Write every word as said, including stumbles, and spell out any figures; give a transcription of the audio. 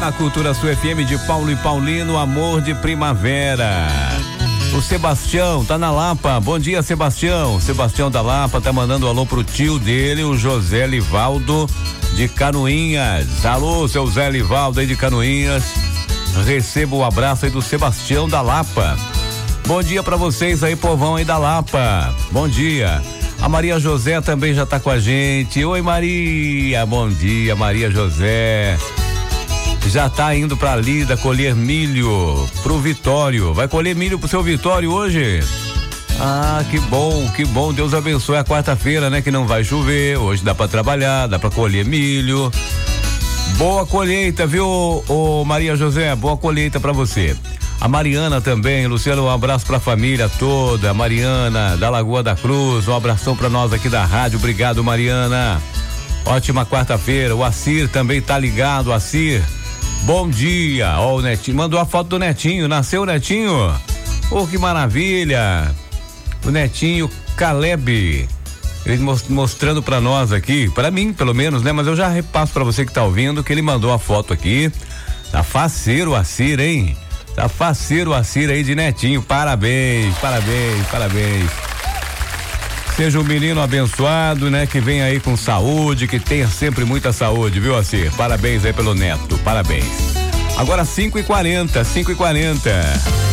na Cultura Sul F M de Paulo e Paulino, Amor de Primavera. O Sebastião tá na Lapa. Bom dia, Sebastião. Sebastião da Lapa tá mandando um alô pro tio dele, o José Livaldo de Canoinhas. Alô, seu Zé Livaldo aí de Canoinhas. Receba o abraço aí do Sebastião da Lapa. Bom dia pra vocês aí, povão aí da Lapa. Bom dia. A Maria José também já tá com a gente. Oi, Maria. Bom dia, Maria José. Já tá indo pra Lida colher milho pro Vitório. Vai colher milho pro seu Vitório hoje? Ah, que bom, que bom. Deus abençoe a quarta-feira, né? Que não vai chover. Hoje dá pra trabalhar, dá pra colher milho. Boa colheita, viu, ô Maria José? Boa colheita pra você. A Mariana também, Luciano, um abraço pra família toda. A Mariana da Lagoa da Cruz, um abração pra nós aqui da rádio. Obrigado, Mariana. Ótima quarta-feira. O Assir também tá ligado, Assir. Bom dia. Ó, o Netinho mandou a foto do Netinho. Nasceu o Netinho? Oh, que maravilha. O Netinho Caleb. Ele mostrando pra nós aqui, pra mim pelo menos, né? Mas eu já repasso pra você que tá ouvindo que ele mandou a foto aqui. Tá faceiro o Assir, hein? Tá faceiro o Assir aí de Netinho. Parabéns, parabéns, parabéns. Seja um menino abençoado, né? Que venha aí com saúde, que tenha sempre muita saúde, viu, Assir? Parabéns aí pelo neto, parabéns. Agora cinco e quarenta, cinco e quarenta.